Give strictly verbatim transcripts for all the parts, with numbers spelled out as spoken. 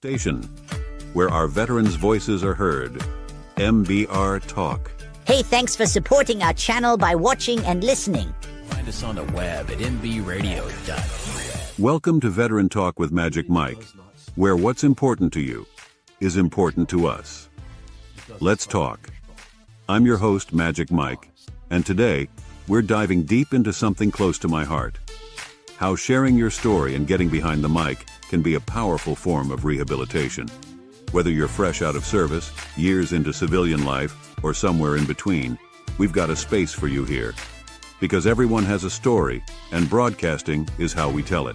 Station, where our veterans' voices are heard. M B R Talk. Hey, thanks for supporting our channel by watching and listening. Find us on the web at m b radio dot net. Welcome to Veteran Talk with Magic Mike, where what's important to you is important to us. Let's talk. I'm your host, Magic Mike, and today we're diving deep into something close to my heart. How sharing your story and getting behind the mic can be a powerful form of rehabilitation. Whether you're fresh out of service, years into civilian life, or somewhere in between, we've got a space for you here. Because everyone has a story, and broadcasting is how we tell it.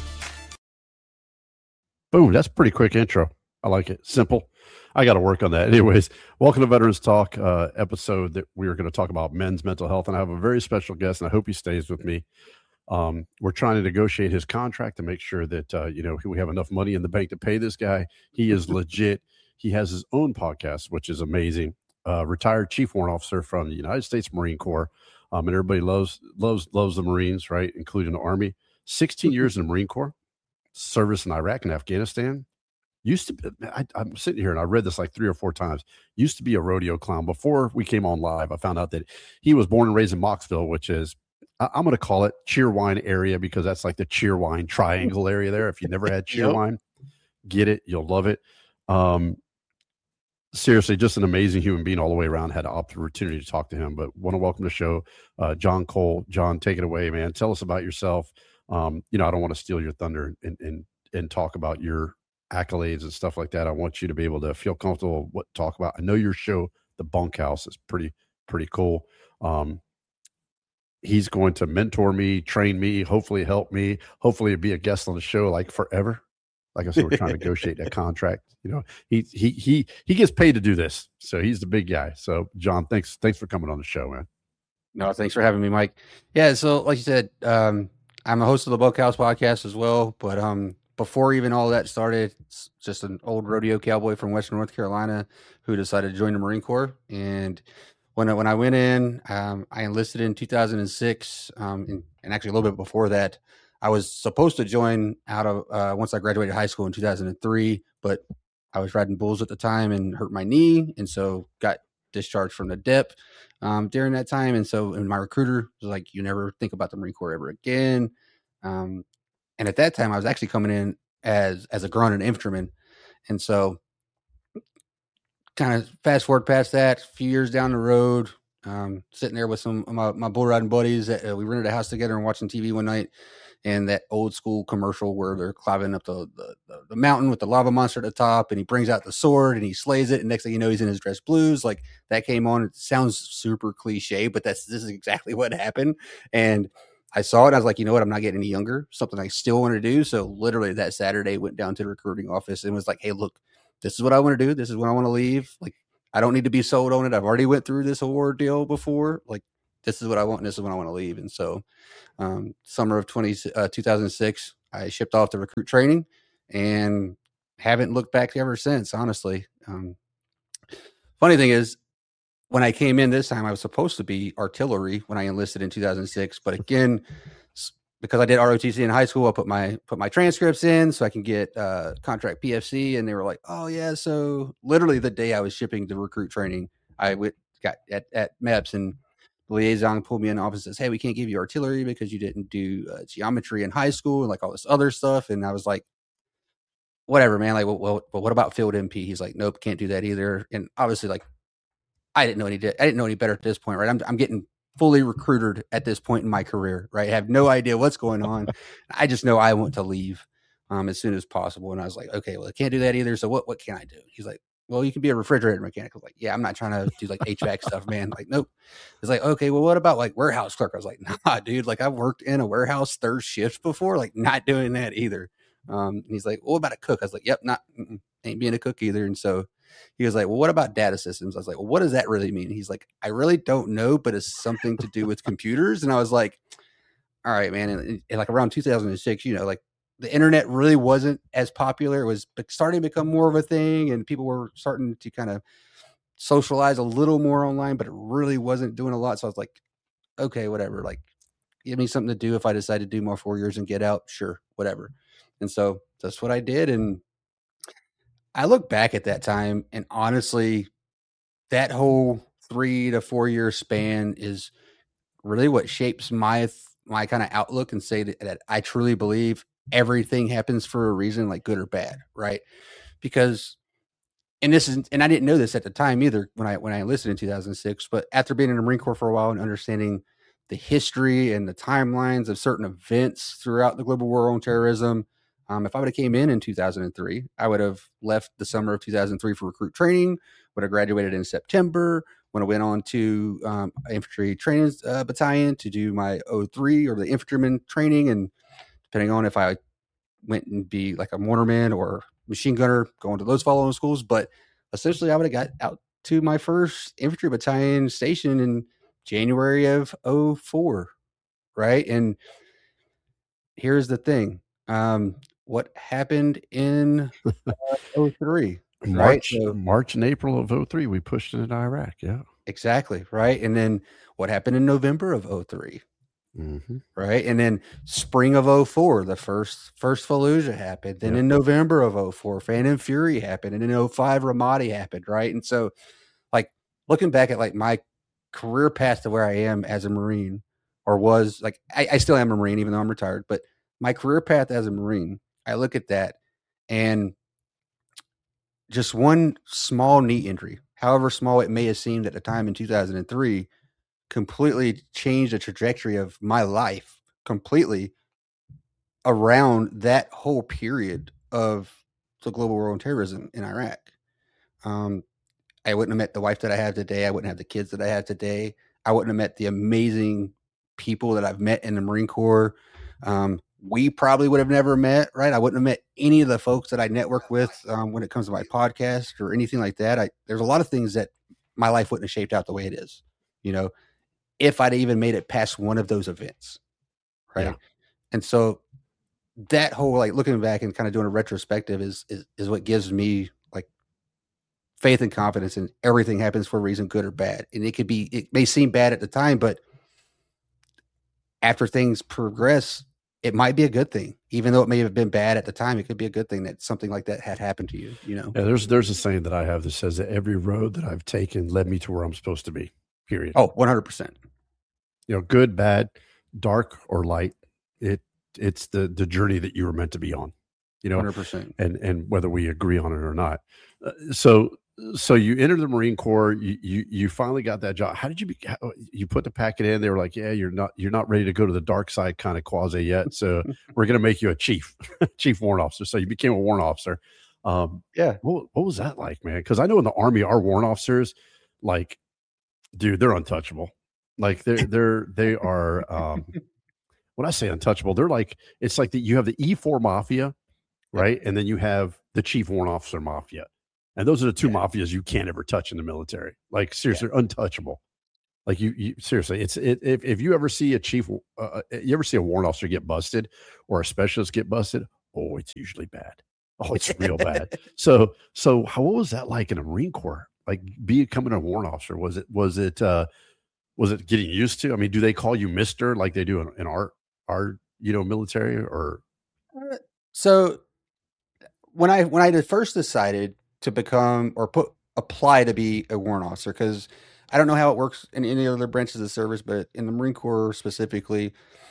Boom, that's a pretty quick intro. I like it. Simple. I got to work on that. Anyways, welcome to Veterans Talk, uh, episode that we are going to talk about men's mental health. And I have a very special guest, and I hope he stays with me. Um, we're trying to negotiate his contract to make sure that, uh, you know, we have enough money in the bank to pay this guy. He is legit. He has his own podcast, which is amazing. Uh, retired Chief Warrant Officer from the United States Marine Corps. Um, and everybody loves, loves, loves the Marines, right? Including the Army. sixteen years in the Marine Corps, service in Iraq and Afghanistan. Used to be, I, I'm sitting here and I read this like three or four times. Used to be a rodeo clown. Before we came on live, I found out that he was born and raised in Mocksville, which is, I'm going to call it Cheerwine area because that's like the Cheerwine triangle area there. If you never had Cheerwine, yep. Get it. You'll love it. Um, seriously, just an amazing human being all the way around. Had an opportunity to talk to him, but want to welcome to the show, uh, John Cole. John, take it away, man. Tell us about yourself. Um, you know, I don't want to steal your thunder and, and, and talk about your accolades and stuff like that. I want you to be able to feel comfortable what to talk about. I know your show, The Bunkhouse, is pretty, pretty cool. Um, He's going to mentor me, train me, hopefully help me, hopefully be a guest on the show like forever. Like I said, we're trying to negotiate that contract. You know, he he he he gets paid to do this, so he's the big guy. So, John, thanks thanks for coming on the show, man. No, thanks for having me, Mike. Yeah, so like you said, um, I'm a host of the Bunkhouse podcast as well. But um, before even all that started, it's just an old rodeo cowboy from Western North Carolina who decided to join the Marine Corps. And When I, when I went in, um, I enlisted in two thousand six, um, and, and actually a little bit before that. I was supposed to join out of uh, once I graduated high school in two thousand three, but I was riding bulls at the time and hurt my knee, and so got discharged from the D E P um, during that time. And so and my recruiter was like, "You never think about the Marine Corps ever again." Um, and at that time, I was actually coming in as as a grunt and infantryman, and so. Kind of fast forward past that, a few years down the road, um, sitting there with some of my, my bull riding buddies. That, uh, we rented a house together and watching T V one night, and that old school commercial where they're climbing up the, the, the, the mountain with the lava monster at the top, and he brings out the sword and he slays it, and next thing you know, he's in his dress blues. Like, that came on. It sounds super cliche, but that's this is exactly what happened. And I saw it, and I was like, you know what? I'm not getting any younger. Something I still want to do. So literally that Saturday, went down to the recruiting office and was like, hey, look, this is what I want to do. This is what I want to leave. Like, I don't need to be sold on it. I've already went through this award deal before. Like, this is what I want. And this is when I want to leave. And so, um, summer of twenty, uh, two thousand six, I shipped off to recruit training and haven't looked back ever since, honestly. Um, funny thing is, when I came in this time, I was supposed to be artillery when I enlisted in two thousand six. But again, because I did R O T C in high school, I put my put my transcripts in so I can get uh, contract P F C, and they were like, "Oh yeah." So literally the day I was shipping to recruit training, I went got at at M E P S, and the liaison pulled me in the office and says, "Hey, we can't give you artillery because you didn't do uh, geometry in high school and like all this other stuff." And I was like, "Whatever, man. Like, well, well but what about field M P?" He's like, "Nope, can't do that either." And obviously, like, I didn't know any I didn't know any better at this point, right? I'm I'm getting fully recruited at this point in my career, right? I have no idea what's going on. I just know I want to leave um, as soon as possible. And I was like, okay, well, I can't do that either. So what, what can I do? He's like, well, you can be a refrigerator mechanic. I was like, yeah, I'm not trying to do like H V A C stuff, man. Like, nope. It's like, okay, well, what about like warehouse clerk? I was like, nah, dude, like I've worked in a warehouse third shift before, like not doing that either. Um, and he's like, well, what about a cook? I was like, yep, not, ain't being a cook either. And so he was like, well, what about data systems? I was like, well, what does that really mean? He's like, I really don't know, but it's something to do with computers. And I was like, all right, man. And, and like around two thousand six, you know, like the internet really wasn't as popular. It was starting to become more of a thing, and people were starting to kind of socialize a little more online, but it really wasn't doing a lot. So I was like, okay, whatever. Like, give me something to do. If I decide to do more four years and get out, sure, whatever. And so that's what I did. And I look back at that time, and honestly, that whole three to four year span is really what shapes my my kind of outlook, and say that, that I truly believe everything happens for a reason, like good or bad, right? Because, and this is, and I didn't know this at the time either when I when I enlisted in two thousand six, but after being in the Marine Corps for a while and understanding the history and the timelines of certain events throughout the global war on terrorism, um, if I would have came in in two thousand three, I would have left the summer of two thousand three for recruit training, would have graduated in September, when I went on to um, infantry training uh, battalion to do my O three or the infantryman training, and depending on if I went and be like a mortarman or machine gunner, going to those following schools. But essentially, I would have got out to my first infantry battalion station in January of oh four, right? And here's the thing. Um, what happened in uh, oh three? March, right? So, March and April of oh three, we pushed into Iraq. Yeah, exactly. Right. And then what happened in November of oh three? mm-hmm. Right. And then spring of oh four, the first, first Fallujah happened. Then Yep. in November of oh four, Fan and Fury happened. And in oh five, Ramadi happened. Right. And so, like, looking back at like my career path to where I am as a Marine, or was like, I, I still am a Marine, even though I'm retired, but my career path as a Marine, I look at that, and just one small knee injury, however small it may have seemed at the time in two thousand three, completely changed the trajectory of my life completely around that whole period of the global war on terrorism in Iraq. Um, I wouldn't have met the wife that I have today. I wouldn't have the kids that I have today. I wouldn't have met the amazing people that I've met in the Marine Corps. Um, we probably would have never met, right? I wouldn't have met any of the folks that I network with um, when it comes to my podcast or anything like that. I, there's a lot of things that my life wouldn't have shaped out the way it is, you know, if I'd even made it past one of those events, right? Yeah. And so that whole, like, looking back and kind of doing a retrospective is, is, is what gives me like faith and confidence in everything happens for a reason, good or bad. And it could be, it may seem bad at the time, but after things progress, it might be a good thing. Even though it may have been bad at the time, it could be a good thing that something like that had happened to you, you know? Yeah, there's there's a saying that I have that says that every road that I've taken led me to where I'm supposed to be, period. Oh, one hundred percent. You know, good, bad, dark or light, it it's the the journey that you were meant to be on, you know, one hundred percent. and and whether we agree on it or not. Uh, so so you entered the Marine Corps, you you you finally got that job. How did you be, how, you put the packet in? They were like, yeah, you're not you're not ready to go to the dark side kind of quasi yet, so we're going to make you a chief, chief warrant officer. So you became a warrant officer. Um, yeah. What, what was that like, man? Because I know in the Army, our warrant officers, like, dude, they're untouchable. Like they're they're they are. Um, when I say untouchable, they're like, it's like that you have the E four mafia, right, and then you have the chief warrant officer mafia. And those are the two yeah. mafias you can't ever touch in the military. Like seriously, yeah. untouchable. Like you, you seriously, it's it. If, if you ever see a chief, uh, you ever see a warrant officer get busted or a specialist get busted, oh, it's usually bad. Oh, it's real bad. So, so how what was that like in the Marine Corps? Like becoming a warrant officer? Was it was it uh, was it getting used to? I mean, do they call you Mister like they do in, in our our you know military or? Uh, so when I when I first decided to become or put apply to be a warrant officer, because I don't know how it works in any other branches of service, but in the Marine Corps specifically,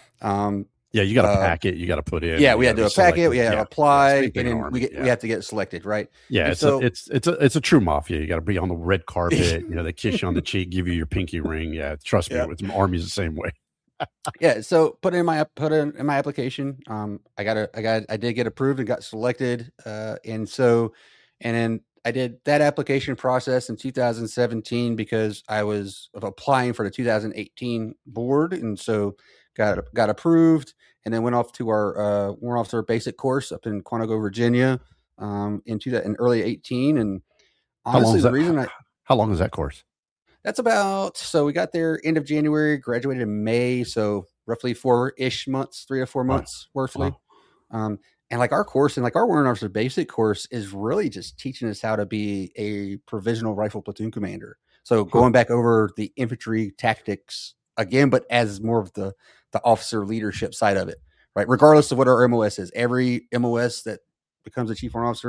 um, yeah, you got a uh, packet you got to put in. Yeah, we had to do a packet, we had to yeah. apply, yeah, and then Army, we get yeah. we have to get selected, right? Yeah, and it's so, a, it's it's a it's a true mafia. You got to be on the red carpet. You know, they kiss you on the cheek, give you your pinky ring. Yeah, trust me, yeah. it's Army's the same way. yeah, so put in my put in, in my application. Um, I got a I got I did get approved and got selected. Uh, and so, and then I did that application process in two thousand seventeen because I was applying for the two thousand eighteen board, and so got got approved, and then went off to our uh, warrant officer basic course up in Quantico, Virginia, um, in two, in early eighteen. And honestly, the reason I how long is that course? That's about, so we got there end of January, graduated in May, so roughly four-ish months, three to four months, wow. roughly. Wow. Um, and like our course, and like our warrant officer basic course is really just teaching us how to be a provisional rifle platoon commander. So going back over the infantry tactics again, but as more of the, the officer leadership side of it, right? Regardless of what our M O S is, every M O S that becomes a chief warrant officer,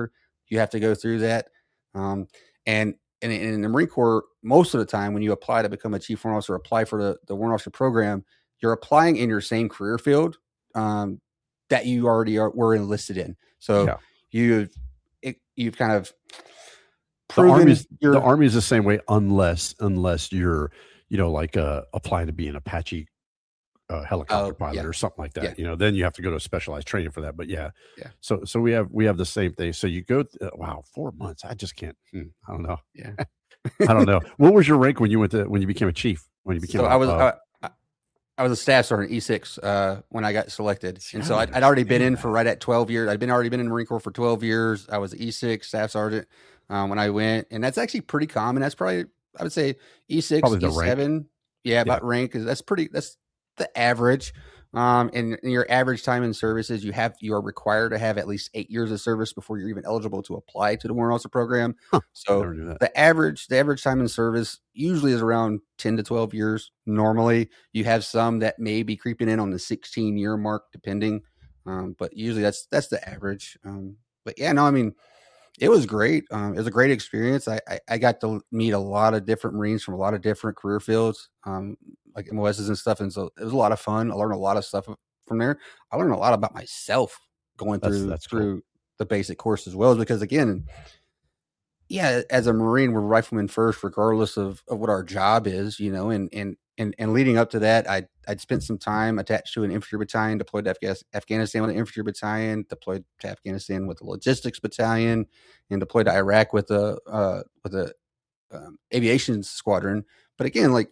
you have to go through that. Um, and, and in the Marine Corps, most of the time when you apply to become a chief warrant officer, apply for the, the warrant officer program, you're applying in your same career field um, that you already are, were enlisted in. So Yeah. you've, it, you've kind of The proven Army's, your, the Army is the same way, unless unless you're, you know, like uh, applying to be an Apache uh, helicopter Oh, pilot yeah. or something like that. Yeah. You know, then you have to go to specialized training for that. But yeah, Yeah. So so we have we have the same thing. So you go, th- uh, wow, four months. I just can't. Hmm, I don't know. Yeah. I don't know. What was your rank when you went to when you became a chief? When you became, So a, I was, uh, I, I was a staff sergeant E six uh, when I got selected, See, and I so don't I'd, I'd already been in understand for that. right at twelve years. I'd been already been in the Marine Corps for twelve years. I was E six staff sergeant um, when I went, and that's actually pretty common. That's probably I would say E six, Probably the E rank. seven, yeah, about rank is that's pretty. That's the average. Um, and in your average time in services, you have you are required to have at least eight years of service before you're even eligible to apply to the warrant officer program. Huh, So never knew that. the average the average time in service usually is around ten to twelve years. Normally, you have some that may be creeping in on the sixteen year mark, depending. Um, but usually that's that's the average. Um, but yeah, no, I mean, it was great. Um, it was a great experience. I, I I got to meet a lot of different Marines from a lot of different career fields, um, like M O Ss and stuff. And so it was a lot of fun. I learned a lot of stuff from there. I learned a lot about myself going That's- through that's cool. through the basic course as well, because again, yeah, as a Marine, we're riflemen first, regardless of, of what our job is, you know, and, and, and, and leading up to that, I, I'd spent some time attached to an infantry battalion, deployed to Afga- Afghanistan with an infantry battalion, deployed to Afghanistan with a logistics battalion, and deployed to Iraq with a, uh, with a um, aviation squadron. But again, like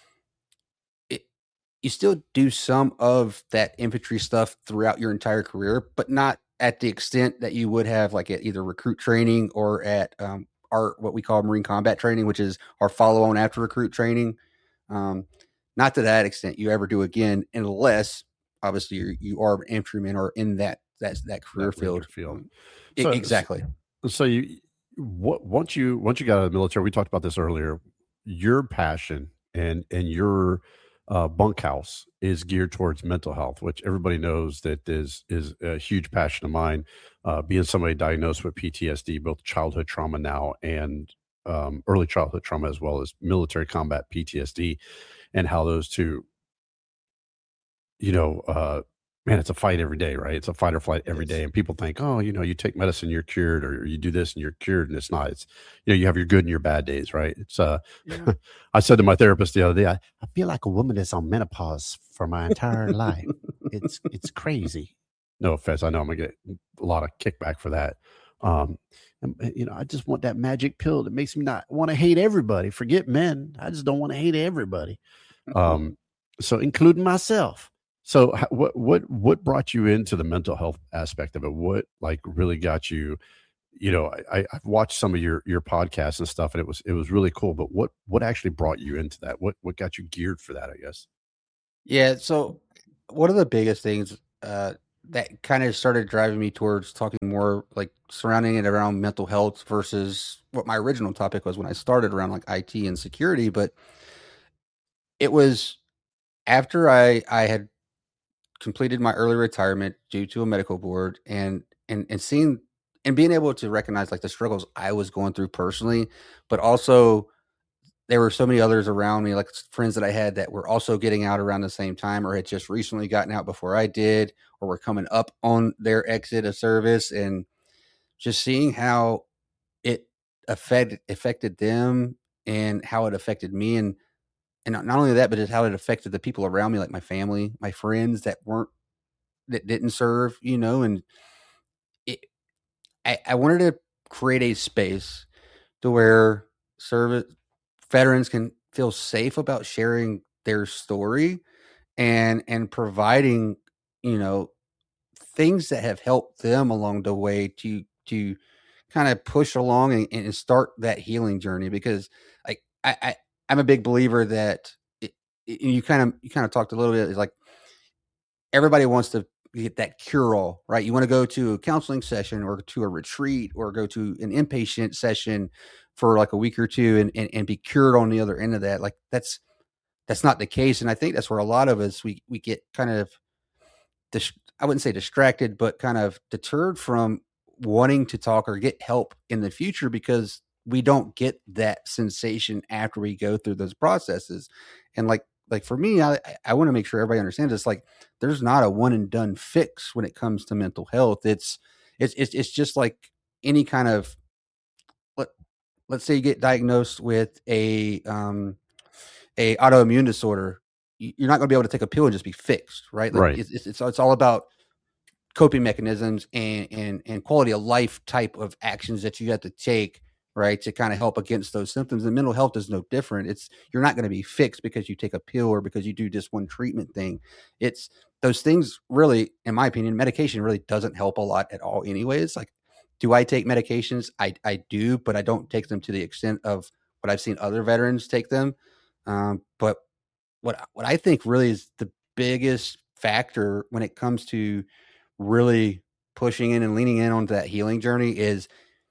it, you still do some of that infantry stuff throughout your entire career, but not at the extent that you would have like at either recruit training or at um, our what we call Marine combat training, which is our follow on after recruit training. Um, not to that extent you ever do again, unless obviously you're, you are an infantryman or in that that that career That field. regular field. Um, e- So- exactly. So you, what once you once you got out of the military, we talked about this earlier. Your passion and and your uh, bunkhouse is geared towards mental health, which everybody knows that is is a huge passion of mine. Uh, being somebody diagnosed with P T S D, both childhood trauma now and um, early childhood trauma, as well as military combat P T S D, and how those two, you know, uh, man, it's a fight every day, right? It's a fight or flight every Yes. day. And people think, oh, you know, you take medicine, you're cured, or you do this and you're cured. And it's not. It's, you know, you have your good and your bad days, right? It's, uh, Yeah. I said to my therapist the other day, I, I feel like a woman that's on menopause for my entire life. It's, it's crazy. No offense. I know I'm going to get a lot of kickback for that. Um, and, you know, I just want that magic pill that makes me not want to hate everybody. Forget men. I just don't want to hate everybody. Um, so including myself. So h- what what what brought you into the mental health aspect of it? What like really got you? You know, I, I I've watched some of your your podcasts and stuff, and it was it was really cool. But what what actually brought you into that? What what got you geared for that? I guess. Yeah. So one of the biggest things uh, that kind of started driving me towards talking more like surrounding it around mental health versus what my original topic was when I started around like I T and security. But it was after I I had completed my early retirement due to a medical board and and and seeing and being able to recognize like the struggles I was going through personally, but also there were so many others around me, like friends that I had that were also getting out around the same time or had just recently gotten out before I did, or were coming up on their exit of service, and just seeing how it affected affected them and how it affected me. And and not not only that, but it's how it affected the people around me, like my family, my friends that weren't that didn't serve, you know, and it, I, I wanted to create a space to where service veterans can feel safe about sharing their story and and providing, you know, things that have helped them along the way to to kind of push along and, and start that healing journey. Because like I, I I'm a big believer that it, it- you kind of you kind of talked a little bit, is like everybody wants to get that cure all, right? You want to go to a counseling session or to a retreat or go to an inpatient session for like a week or two and, and, and be cured on the other end of that. Like that's, that's not the case. And I think that's where a lot of us, we, we get kind of, dis- I wouldn't say distracted, but kind of deterred from wanting to talk or get help in the future because we don't get that sensation after we go through those processes. And like, like for me, I, I want to make sure everybody understands it's like, there's not a one and done fix when it comes to mental health. It's, it's, it's, it's just like any kind of, let, let's say you get diagnosed with a, um, a autoimmune disorder. You're not going to be able to take a pill and just be fixed. Right. Like Right. It's, it's, it's, it's all about coping mechanisms and, and, and quality of life type of actions that you have to take, right, to kind of help against those symptoms. And mental health is no different. It's, you're not going to be fixed because you take a pill or because you do just one treatment thing. It's those things really, in my opinion, medication really doesn't help a lot at all anyways. Like, do I take medications? I, I do, but I don't take them to the extent of what I've seen other veterans take them. Um, but what, what I think really is the biggest factor when it comes to really pushing in and leaning in onto that healing journey is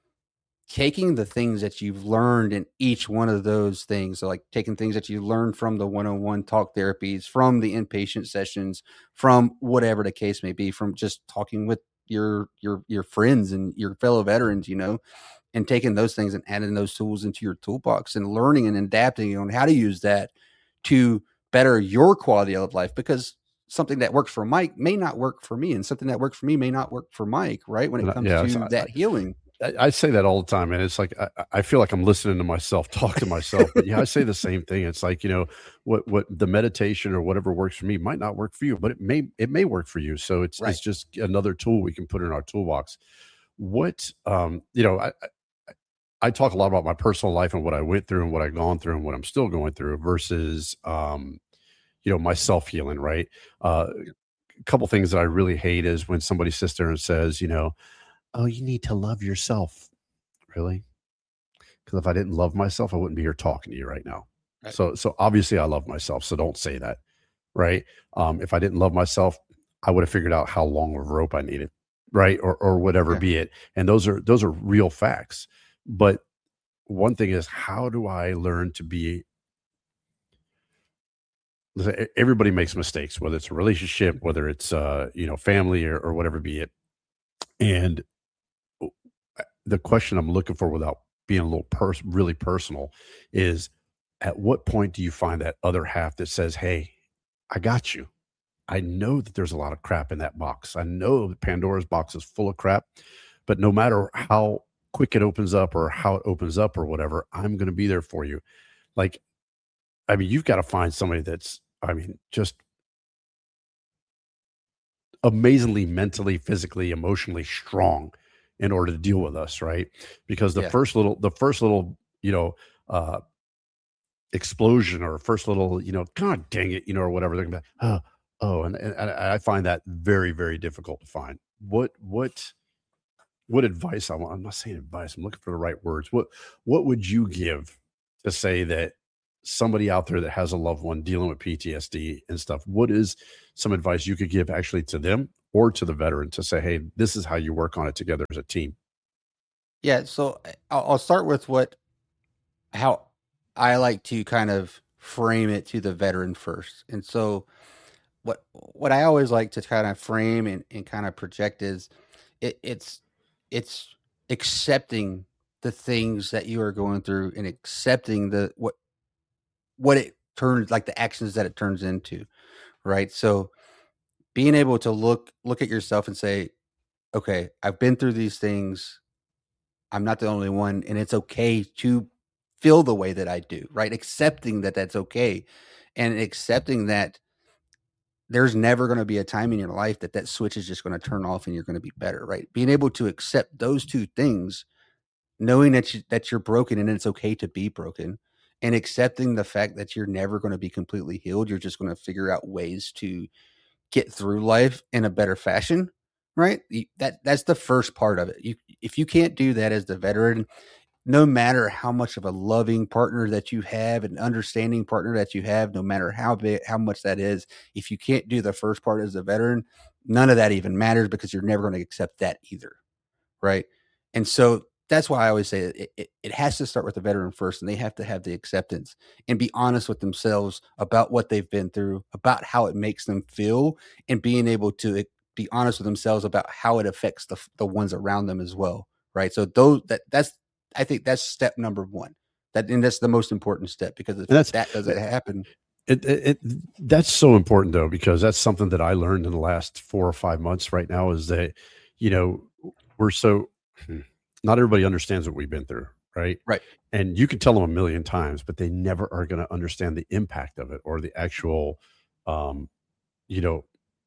taking the things that you've learned in each one of those things. So like taking things that you learned from the one-on-one talk therapies, from the inpatient sessions, from whatever the case may be, from just talking with your, your, your friends and your fellow veterans, you know, and taking those things and adding those tools into your toolbox and learning and adapting on how to use that to better your quality of life, because something that works for Mike may not work for me, and something that works for me may not work for Mike, right? When it comes yeah, to I, that I, healing. I, I say that all the time, and it's like I, I feel like I'm listening to myself talk to myself. But yeah, I say the same thing. It's like, you know, what what the meditation or whatever works for me might not work for you, but it may it may work for you. So it's Right. it's just another tool we can put in our toolbox. What um, you know, I, I I talk a lot about my personal life and what I went through and what I've gone through and what I'm still going through versus um, you know, my self healing, right? Uh, a couple things that I really hate is when somebody sits there and says, you know, oh, you need to love yourself. Really? Because if I didn't love myself, I wouldn't be here talking to you right now. Right. So, so obviously I love myself. So don't say that. Right. Um, if I didn't love myself, I would have figured out how long of rope I needed. Right. Or, or whatever Yeah. be it. And those are, those are real facts. But one thing is, how do I learn to be, everybody makes mistakes, whether it's a relationship, whether it's, uh, you know, family or, or whatever be it. And the question I'm looking for, without being a little pers- really personal, is at what point do you find that other half that says, hey, I got you. I know that there's a lot of crap in that box. I know that Pandora's box is full of crap, but no matter how quick it opens up or how it opens up or whatever, I'm going to be there for you. Like, I mean, you've got to find somebody that's, I mean, just amazingly mentally, physically, emotionally strong in order to deal with us, right? Because the Yeah. first little, the first little, you know, uh, explosion or first little, you know, God dang it, you know, or whatever, they're gonna be, oh, oh, and, and and I find that very, very difficult to find. What, what, what advice? I want, I'm not saying advice. I'm looking for the right words. What, what would you give to say that somebody out there that has a loved one dealing with P T S D and stuff, what is some advice you could give actually to them or to the veteran to say, hey, this is how you work on it together as a team? Yeah. So I'll, I'll start with what, how I like to kind of frame it to the veteran first. And so what, what I always like to kind of frame and, and kind of project is it, it's, it's accepting the things that you are going through and accepting the, what, what it turns, like the actions that it turns into. Right. So being able to look, look at yourself and say, okay, I've been through these things. I'm not the only one, and it's okay to feel the way that I do, right? Accepting that that's okay, and accepting that there's never going to be a time in your life that that switch is just going to turn off and you're going to be better, right? Being able to accept those two things, knowing that you, that you're broken and it's okay to be broken, and accepting the fact that you're never going to be completely healed. You're just going to figure out ways to get through life in a better fashion, right? That that's the first part of it. You, if you can't do that as the veteran, no matter how much of a loving partner that you have, an understanding partner that you have, no matter how big, how much that is, if you can't do the first part as a veteran, none of that even matters, because you're never going to accept that either, right? And so that's why I always say it, it, it has to start with the veteran first, and they have to have the acceptance and be honest with themselves about what they've been through, about how it makes them feel, and being able to be honest with themselves about how it affects the the ones around them as well, right? So those that that's I think that's step number one. That and that's the most important step, because if that's, that doesn't happen, it, it, it that's so important though, because that's something that I learned in the last four or five months right now is that, you know, we're so not everybody understands what we've been through. Right. Right. And you can tell them a million times, but they never are going to understand the impact of it or the actual, um, you know,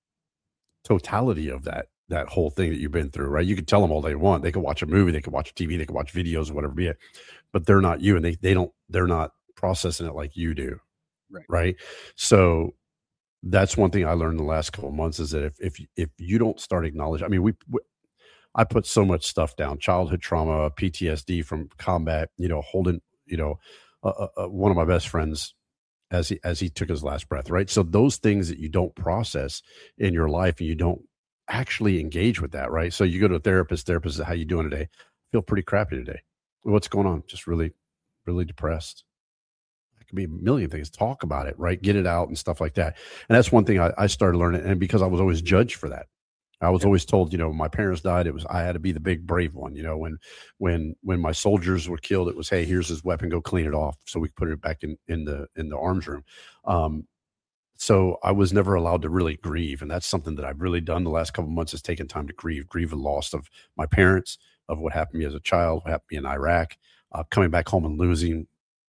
totality of that, that whole thing that you've been through. Right. You can tell them all they want. They can watch a movie, they can watch T V, they can watch videos or whatever be it, but they're not you. And they, they don't, they're not processing it like you do. Right. Right. So that's one thing I learned in the last couple of months is that if, if, if you don't start acknowledging, I mean, we, we I put so much stuff down, childhood trauma, P T S D from combat, you know, holding, you know, uh, uh, one of my best friends as he, as he took his last breath. Right. So those things that you don't process in your life and you don't actually engage with that. Right. So you go to a therapist, therapist says, how you doing today? Feel pretty crappy today. What's going on? Just really, really depressed. It could be a million things. Talk about it, right? Get it out and stuff like that. And that's one thing I, I started learning. And because I was always judged for that. I was always told, you know, my parents died. It was, I had to be the big brave one. You know, when, when, when my soldiers were killed, it was, hey, here's his weapon, go clean it off. So we put it back in, in the, in the arms room. Um, so I was never allowed to really grieve. And that's something that I've really done the last couple of months is taking time to grieve, grieve the loss of my parents, of what happened to me as a child, what happened to me in Iraq, uh, coming back home and losing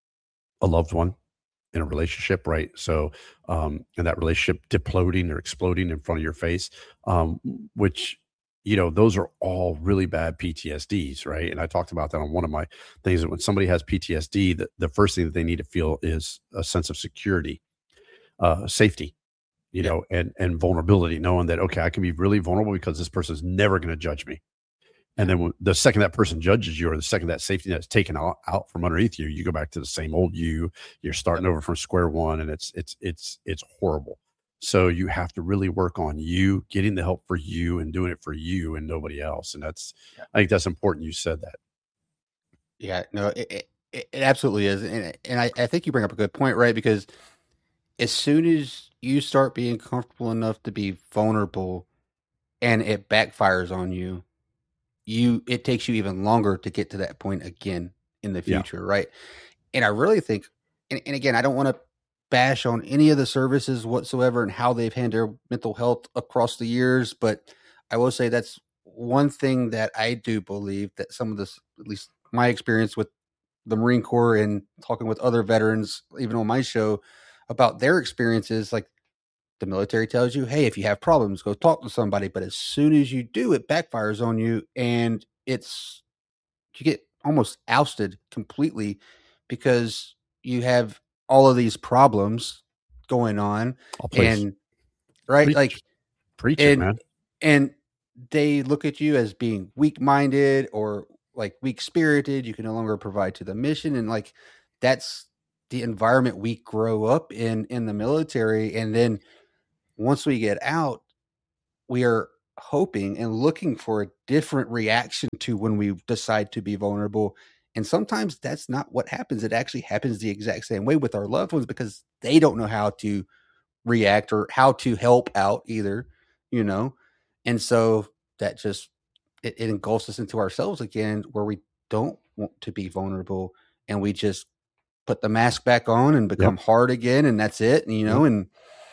a loved one in a relationship, right? So, um, and that relationship diploding or exploding in front of your face, um, which, you know, those are all really bad P T S Ds, right? And I talked about that on one of my things that when somebody has P T S D, the, the first thing that they need to feel is a sense of security, uh, safety, you know, and, and vulnerability, knowing that, okay, I can be really vulnerable because this person is never going to judge me. And then when, the second that person judges you, or the second that safety net is taken out, out from underneath you, you go back to the same old you. You're starting over from square one, and it's it's it's it's horrible. So you have to really work on you, getting the help for you, and doing it for you and nobody else. And that's, yeah. I think that's important. You said that. Yeah, no, it it, it absolutely is, and and I, I think you bring up a good point, right? Because as soon as you start being comfortable enough to be vulnerable, and it backfires on you. You it takes you even longer to get to that point again in the future, yeah. right? And I really think, and, and again, I don't want to bash on any of the services whatsoever and how they've handled mental health across the years, but I will say that's one thing that I do believe that some of this, at least my experience with the Marine Corps and talking with other veterans, even on my show, about their experiences, like the military tells you, hey, if you have problems, go talk to somebody. But as soon as you do, it backfires on you, and it's you get almost ousted completely because you have all of these problems going on, and right, preach, like preach and, it, man. And they look at you as being weak-minded or like weak-spirited. You can no longer provide to the mission, and like that's the environment we grow up in in the military, and then. Once we get out, we are hoping and looking for a different reaction to when we decide to be vulnerable. And sometimes that's not what happens. It actually happens the exact same way with our loved ones because they don't know how to react or how to help out either, you know? And so that just, it, it engulfs us into ourselves again, where we don't want to be vulnerable and we just put the mask back on and become yep. hard again. And that's it, you know? Yep. And,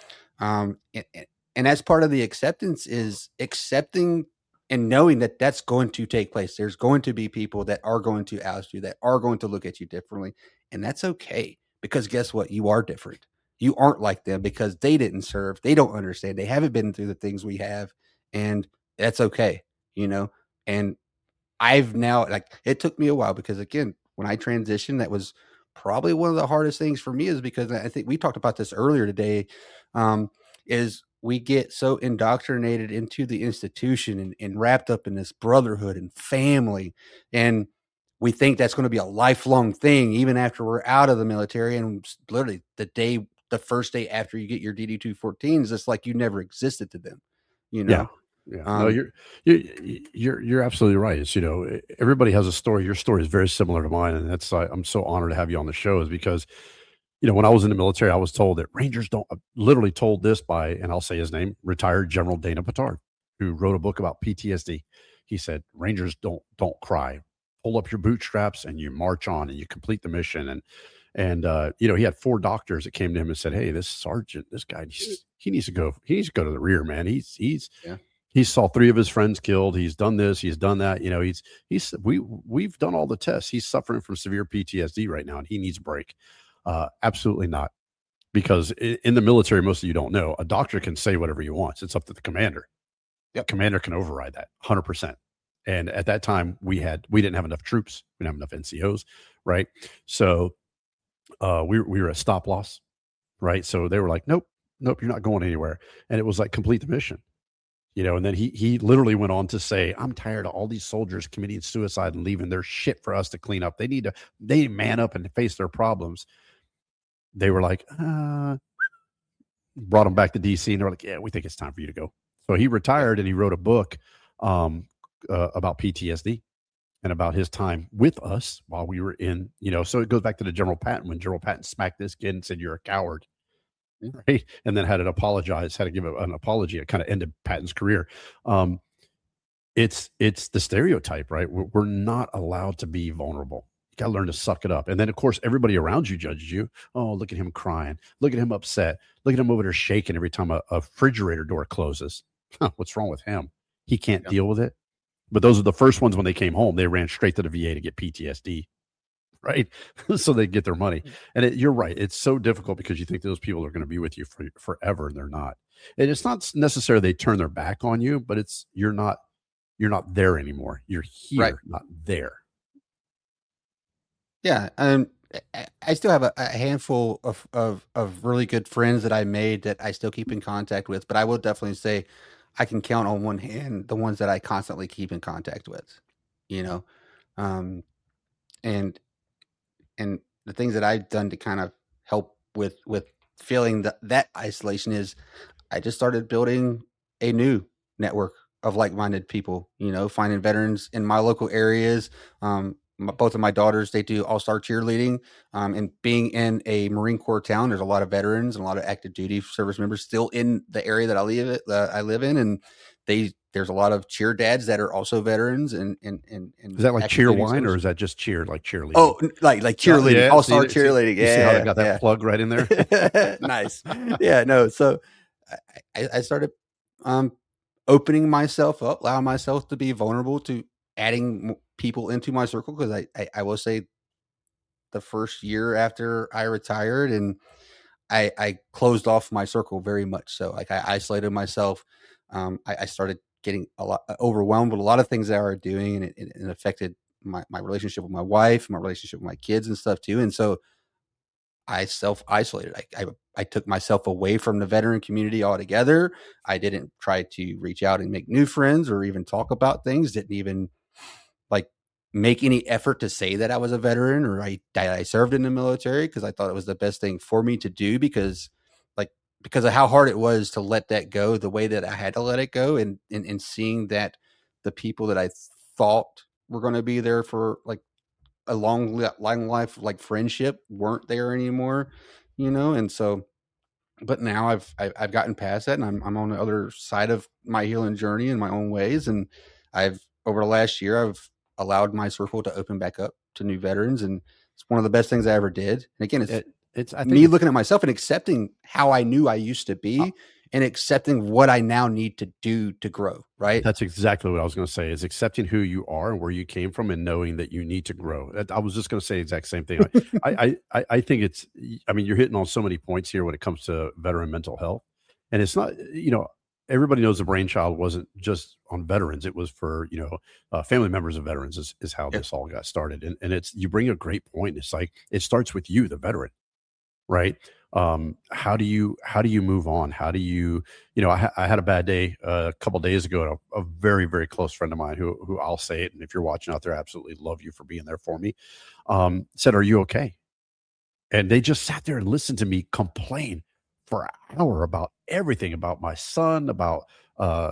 Um, and, and as part of the acceptance is accepting and knowing that that's going to take place. There's going to be people that are going to oust you, that are going to look at you differently. And that's okay, because guess what? You are different. You aren't like them because they didn't serve. They don't understand. They haven't been through the things we have, and that's okay, you know? And I've now, like, it took me a while because again, when I transitioned, that was probably one of the hardest things for me, is because I think we talked about this earlier today. Um, is we get so indoctrinated into the institution and, and wrapped up in this brotherhood and family. And we think that's going to be a lifelong thing, even after we're out of the military. And literally the day, the first day after you get your D D two fourteens, it's like you never existed to them, you know? Yeah. Yeah, um, no, you're, you're, you're, you're absolutely right. It's, you know, everybody has a story. Your story is very similar to mine. And that's, I, I'm so honored to have you on the show, is because, you know, when I was in the military, I was told that Rangers don't, literally told this by, and I'll say his name, retired General Dana Petard. who wrote a book about P T S D. He said, Rangers don't don't cry. Pull up your bootstraps and you march on and you complete the mission. And and uh, you know, he had four doctors that came to him and said, hey, this sergeant, this guy, he's, he needs to go. He needs to go to the rear, man. He's he's yeah. he saw three of his friends killed. He's done this. He's done that. You know, he's he's we we've done all the tests. He's suffering from severe P T S D right now, and he needs a break. Uh, absolutely not. Because in the military, most of you don't know, a doctor can say whatever he wants. It's up to the commander. The commander can override that one hundred percent. And at that time, we had we didn't have enough troops. We didn't have enough N C Os, right? So uh, we we were at stop loss, right? So they were like, nope, nope, you're not going anywhere. And it was like complete the mission, you know. And then he he literally went on to say, I'm tired of all these soldiers committing suicide and leaving their shit for us to clean up. They need to they need to man up and face their problems. They were like, uh, brought him back to D C, and they're like, yeah, we think it's time for you to go. So he retired, and he wrote a book um, uh, about P T S D and about his time with us while we were in, you know, so it goes back to the General Patton, when General Patton smacked this kid and said, you're a coward, right? And then had to apologize, had to give an apology. It kind of ended Patton's career. Um, it's, it's the stereotype, right? We're, we're not allowed to be vulnerable. Got to learn to suck it up. And then, of course, everybody around you judges you. Oh, look at him crying. Look at him upset. Look at him over there shaking every time a, a refrigerator door closes. Huh, what's wrong with him? He can't yeah. deal with it. But those are the first ones when they came home. They ran straight to the V A to get P T S D, right? So they get their money. And it, you're right. It's so difficult because you think those people are going to be with you for forever, and they're not. And it's not necessarily they turn their back on you, but it's you're not you're not there anymore. You're here, right. not there. Yeah, um, I still have a, a handful of, of of really good friends that I made that I still keep in contact with, but I will definitely say I can count on one hand the ones that I constantly keep in contact with, you know, um, and and the things that I've done to kind of help with with feeling that that isolation is I just started building a new network of like-minded people, you know, finding veterans in my local areas. Um, My, both of my daughters, they do all-star cheerleading, um, and being in a Marine Corps town, there's a lot of veterans and a lot of active duty service members still in the area that I live uh, I live in, and they there's a lot of cheer dads that are also veterans. And and and, and is that like cheer wine, or is that just cheer like cheerleading? Oh, like like cheerleading, oh, yeah. all-star see, cheerleading. See, yeah, see how they got that yeah. plug right in there. Nice. Yeah, no. So I, I started um, opening myself up, allowing myself to be vulnerable to adding people into my circle, because I, I I will say the first year after I retired, and I I closed off my circle very much. So like I isolated myself. Um, I, I started getting a lot overwhelmed with a lot of things that I was doing, and it, it affected my, my relationship with my wife, my relationship with my kids and stuff too. And so I self isolated. I, I I took myself away from the veteran community altogether. I didn't try to reach out and make new friends or even talk about things. Didn't even like make any effort to say that I was a veteran or I that I served in the military, because I thought it was the best thing for me to do, because like because of how hard it was to let that go the way that I had to let it go, and and, and seeing that the people that I thought were going to be there for like a long long life like friendship weren't there anymore, you know. And so but now I've I've gotten past that, and I'm I'm on the other side of my healing journey in my own ways. And I've over the last year I've allowed my circle to open back up to new veterans, and it's one of the best things I ever did. And again, it's it, it's I think me it's, looking at myself and accepting how I knew I used to be, uh, and accepting what I now need to do to grow. Right. That's exactly what I was going to say, is accepting who you are and where you came from, and knowing that you need to grow. I was just going to say the exact same thing. I, I, I think it's, I mean, you're hitting on so many points here when it comes to veteran mental health. And it's not, you know, everybody knows the brainchild wasn't just on veterans. It was for, you know, uh, family members of veterans is, is how yeah. this all got started. And, and it's, you bring a great point. It's like, it starts with you, the veteran, right? Um, how do you, how do you move on? How do you, you know, I, ha- I had a bad day uh, a couple of days ago. A, a very, very close friend of mine who, who I'll say it, and if you're watching out there, I absolutely love you for being there for me. Um, said, "Are you okay?" And they just sat there and listened to me complain for an hour about everything, about my son, about uh,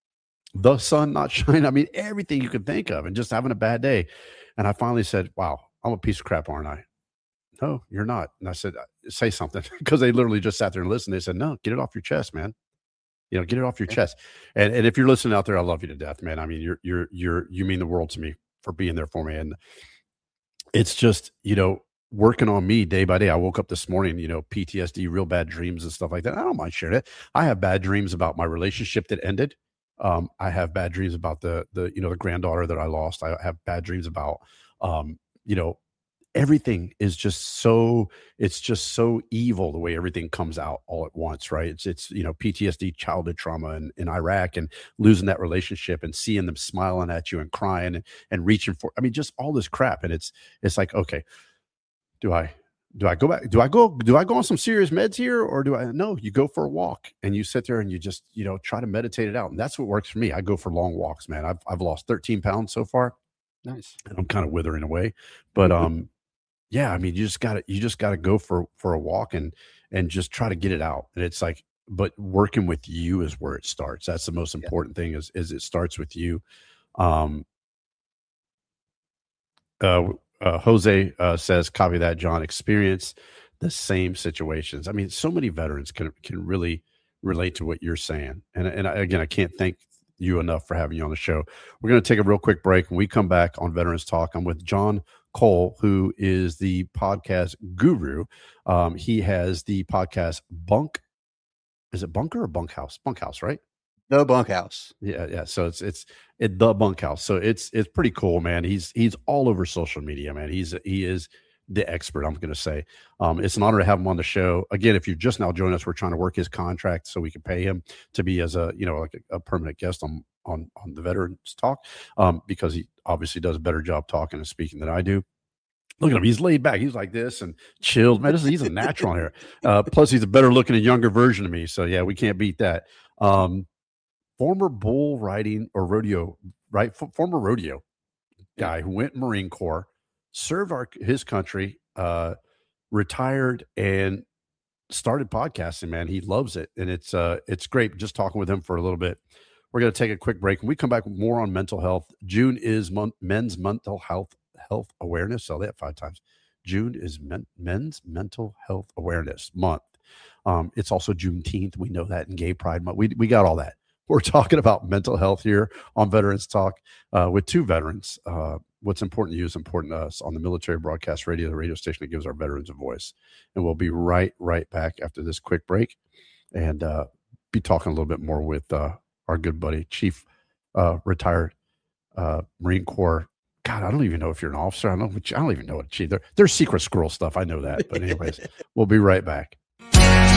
the sun not shining. I mean, everything you could think of, and just having a bad day. And I finally said, "Wow, I'm a piece of crap, aren't I?" "No, you're not." And I said, "Say something," because they literally just sat there and listened. They said, "No, get it off your chest, man. You know, get it off your Yeah. chest. And and if you're listening out there, I love you to death, man. I mean, you're you're you're you mean the world to me for being there for me. And it's just, you know, working on me day by day. I woke up this morning, you know, P T S D, real bad dreams and stuff like that. I don't mind sharing it. I have bad dreams about my relationship that ended. Um, I have bad dreams about the the you know the granddaughter that I lost. I have bad dreams about um, you know, everything is just so it's just so evil the way everything comes out all at once, right? It's it's you know, P T S D, childhood trauma in, in Iraq, and losing that relationship and seeing them smiling at you and crying and, and reaching for, I mean, just all this crap. And it's it's like, okay, do I do I go back? Do I go do I go on some serious meds here, or do I no, you go for a walk and you sit there and you just, you know, try to meditate it out. And that's what works for me. I go for long walks, man. I've I've lost thirteen pounds so far. Nice. And I'm kind of withering away. But um yeah, I mean, you just gotta you just gotta go for for a walk and and just try to get it out. And it's like, but working with you is where it starts. That's the most important thing, is is it starts with you. Um uh, uh Jose uh says, copy that, John. Experience the same situations. I mean, so many veterans can can really relate to what you're saying. And and I, again, I can't thank you enough for having you on the show. We're going to take a real quick break. When we come back on Veterans Talk, I'm with John Cole, who is the podcast guru. Um, he has the podcast Bunk. Is it Bunker or Bunkhouse? Bunkhouse, right? The Bunkhouse. Yeah, yeah. So it's it's it, the Bunkhouse. So it's it's pretty cool, man. He's he's all over social media, man. He's he is the expert, I'm going to say. Um, it's an honor to have him on the show. Again, if you're just now joining us, we're trying to work his contract so we can pay him to be as a, you know, like a, a permanent guest on, on, on the Veterans Talk, um, because he obviously does a better job talking and speaking than I do. Look at him. He's laid back. He's like this and chilled, man. This is, he's a natural here. Uh, plus he's a better looking and younger version of me. So yeah, we can't beat that. Um, former bull riding or rodeo, right? F- former rodeo guy who went Marine Corps, served our his country, uh, retired, and started podcasting, man. He loves it. And it's uh it's great just talking with him for a little bit. We're going to take a quick break. When we come back with more on mental health, June is mon- men's mental health health awareness. Say that five times. June is men- men's mental health awareness month. Um, it's also Juneteenth. We know that, in Gay Pride Month. We we got all that. We're talking about mental health here on Veterans Talk uh, with two veterans. Uh, what's important to you is important to us on the Military Broadcast Radio, the radio station that gives our veterans a voice. And we'll be right, right back after this quick break, and uh, be talking a little bit more with uh, our good buddy, Chief uh, retired uh, Marine Corps. God, I don't even know if you're an officer. I don't know. I don't even know what chief. They're, they're secret squirrel stuff. I know that. But anyways, we'll be right back.